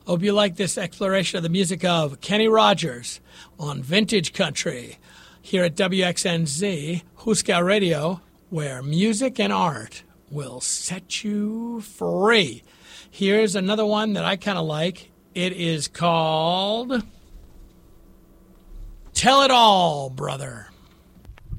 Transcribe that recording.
Hope you like this exploration of the music of Kenny Rogers on Vintage Country here at WXNZ, Huska Radio, where music and art will set you free. Here's another one that I kind of like. It is called Tell It All, Brother.